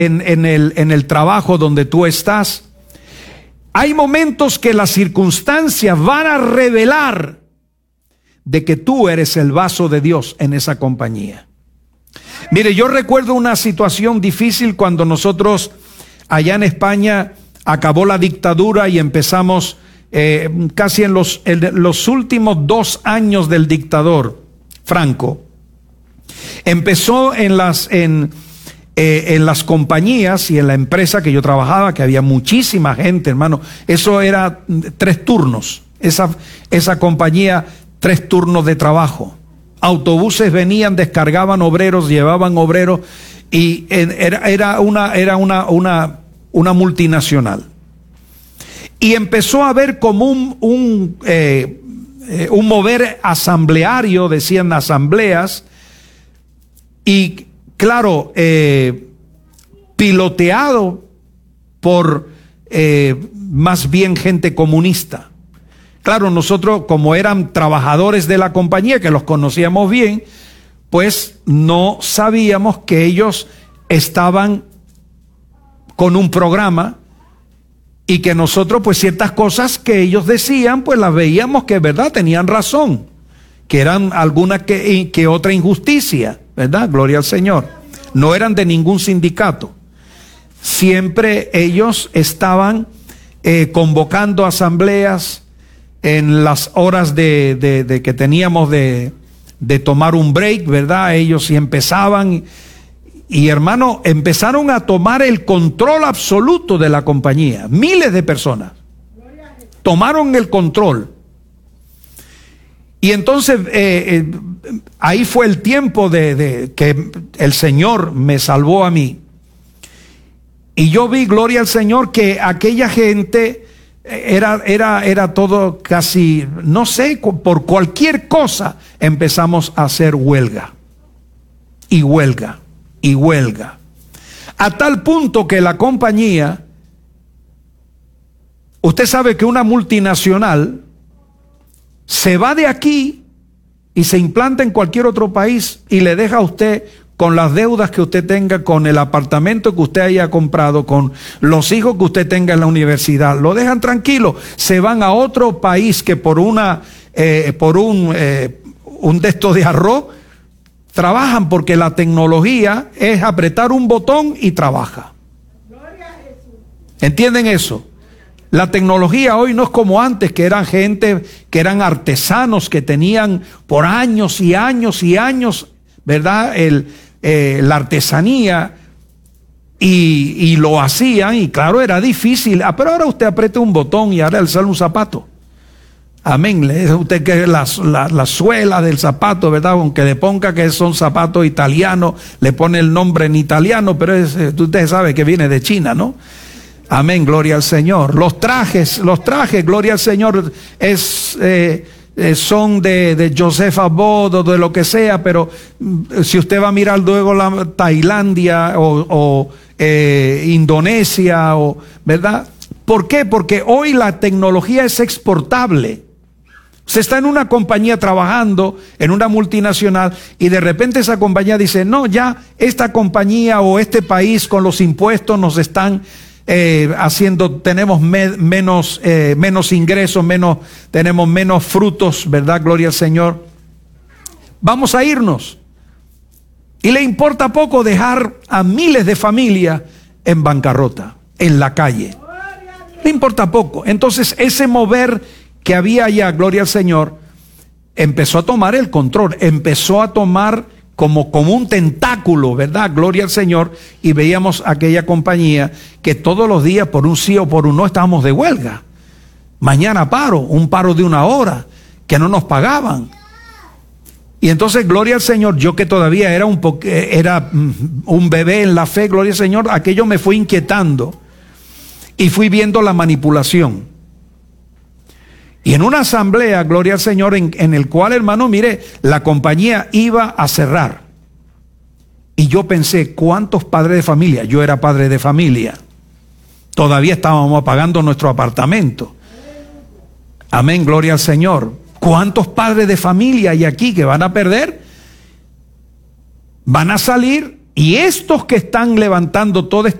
en el trabajo donde tú estás. Hay momentos que las circunstancias van a revelar de que tú eres el vaso de Dios en esa compañía. Mire, yo recuerdo una situación difícil cuando nosotros allá en España acabó la dictadura y empezamos casi en los últimos 2 años del dictador Franco. Empezó en las compañías y en la empresa que yo trabajaba, que había muchísima gente, hermano. Eso era 3 turnos. Esa compañía, 3 turnos de trabajo. Autobuses venían, descargaban obreros, llevaban obreros, y era una multinacional. Y empezó a haber como un mover asambleario, decían asambleas, y claro, piloteado por más bien gente comunista. Claro, nosotros, como eran trabajadores de la compañía, que los conocíamos bien, pues no sabíamos que ellos estaban con un programa y que nosotros, pues ciertas cosas que ellos decían, pues las veíamos que, ¿verdad?, tenían razón, que eran alguna que otra injusticia, ¿verdad? Gloria al Señor. No eran de ningún sindicato. Siempre ellos estaban convocando asambleas en las horas de que teníamos de tomar un break, ¿verdad? Ellos sí empezaban y hermano, empezaron a tomar el control absoluto de la compañía. Miles de personas tomaron el control. Y entonces ahí fue el tiempo de que el Señor me salvó a mí. Y yo vi, gloria al Señor, que aquella gente era todo casi, no sé, por cualquier cosa empezamos a hacer huelga. Y huelga, y huelga. A tal punto que la compañía, usted sabe que una multinacional se va de aquí y se implanta en cualquier otro país y le deja a usted con las deudas que usted tenga, con el apartamento que usted haya comprado, con los hijos que usted tenga en la universidad. Lo dejan tranquilo, se van a otro país que por un de estos de arroz trabajan, porque la tecnología es apretar un botón y trabaja. ¿Entienden eso? La tecnología hoy no es como antes, que eran gente, que eran artesanos, que tenían por años y años y años, ¿verdad?, la artesanía, y lo hacían, y claro, era difícil. Pero ahora usted aprieta un botón y ahora él sale un zapato. Amén. Le dice usted que la suela del zapato, ¿verdad?, aunque le ponga que son zapatos italianos, le pone el nombre en italiano, pero usted sabe que viene de China, ¿no? Amén, gloria al Señor. Los trajes, gloria al Señor, son de Joseph Abod o de lo que sea, pero si usted va a mirar luego la Tailandia o Indonesia, ¿verdad? ¿Por qué? Porque hoy la tecnología es exportable. Usted está en una compañía trabajando, en una multinacional, y de repente esa compañía dice, no, ya esta compañía o este país con los impuestos nos están tenemos menos ingresos, tenemos menos frutos, ¿verdad? Gloria al Señor. Vamos a irnos. Y le importa poco dejar a miles de familias en bancarrota, en la calle. Le importa poco. Entonces ese mover que había allá, gloria al Señor, empezó a tomar el control, empezó a tomar como un tentáculo, ¿verdad? Gloria al Señor. Y veíamos aquella compañía que todos los días, por un sí o por un no, estábamos de huelga. Mañana un paro de 1 hora, que no nos pagaban. Y entonces, gloria al Señor, yo que todavía era un bebé en la fe, gloria al Señor, aquello me fue inquietando y fui viendo la manipulación. Y en una asamblea, gloria al Señor, en el cual, hermano, mire, la compañía iba a cerrar. Y yo pensé, ¿cuántos padres de familia? Yo era padre de familia. Todavía estábamos pagando nuestro apartamento. Amén, gloria al Señor. ¿Cuántos padres de familia hay aquí que van a perder? Van a salir Y estos que están levantando toda